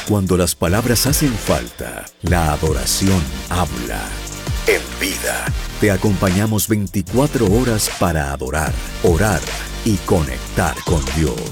Cuando las palabras hacen falta, la adoración habla. En Vida, te acompañamos 24 horas para adorar, orar y conectar con Dios.